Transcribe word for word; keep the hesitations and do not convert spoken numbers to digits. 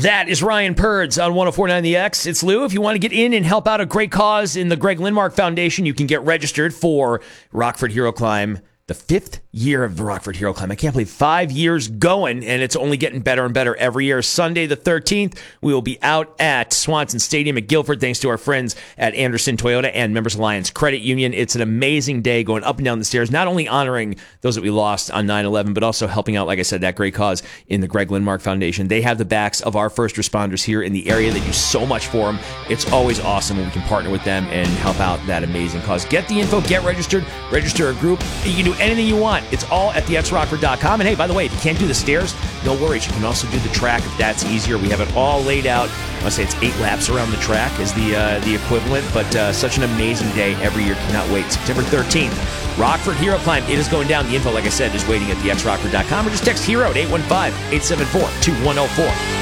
That is Ryan Purds on one oh four point nine The X. It's Lou. If you want to get in and help out a great cause in the Greg Lindmark Foundation, you can get registered for Rockford Hero Climb, the fifth year of the Rockford Hero Climb. I can't believe five years going, and it's only getting better and better every year. Sunday the thirteenth, we will be out at Swanson Stadium at Guilford, thanks to our friends at Anderson Toyota and Members Alliance Credit Union. It's an amazing day going up and down the stairs, not only honoring those that we lost on nine eleven, but also helping out, like I said, that great cause in the Greg Lindmark Foundation. They have the backs of our first responders here in the area. They do so much for them. It's always awesome when we can partner with them and help out that amazing cause. Get the info, get registered, register a group. You can do anything you want. It's all at the x rockford dot com. And hey, by the way, if you can't do the stairs, no worries. You can also do the track if that's easier. We have it all laid out. I want to say it's eight laps around the track is the uh, the equivalent, but uh, such an amazing day every year. Cannot wait. September thirteenth, Rockford Hero Climb. It is going down. The info, like I said, is waiting at the x rockford dot com, or just text HERO at eight one five, eight seven four, two one zero four.